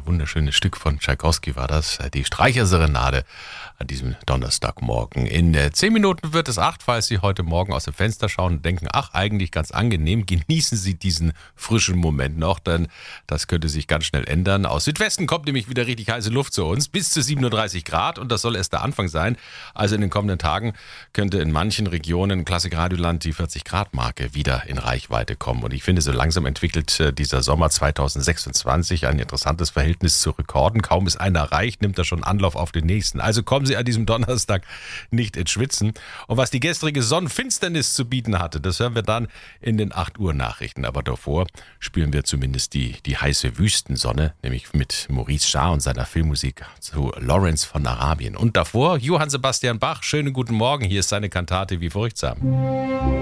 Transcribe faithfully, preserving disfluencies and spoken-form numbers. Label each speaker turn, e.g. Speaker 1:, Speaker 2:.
Speaker 1: wunderschönes Stück von Tschaikowski war das, die Streicherserenade an diesem Donnerstagmorgen. In äh, zehn Minuten wird es acht, falls Sie heute Morgen aus dem Fenster schauen und denken, ach, eigentlich ganz angenehm, genießen Sie diesen frischen Moment noch, denn das könnte sich ganz schnell ändern. Aus Südwesten kommt nämlich wieder richtig heiße Luft zu uns, bis zu siebenunddreißig Grad und das soll erst der Anfang sein. Also in den kommenden Tagen könnte in manchen Regionen Klassik Radioland die vierzig Grad Marke wieder in Reichweite kommen. Und ich finde, so langsam entwickelt äh, dieser Sommer zweitausendsechsundzwanzig ein interessantes Verhältnis zu Rekorden. Kaum ist einer erreicht, nimmt er schon Anlauf auf den nächsten. Also kommen Sie an diesem Donnerstag nicht ins Schwitzen. Und was die gestrige Sonnenfinsternis zu bieten hatte, das hören wir dann in den acht Uhr Nachrichten. Aber davor spüren wir zumindest die, die heiße Wüstensonne, nämlich mit Maurice Jarre und seiner Filmmusik zu Lawrence von Arabien. Und davor Johann Sebastian Bach. Schönen guten Morgen, hier ist seine Kantate Wie furchtsam.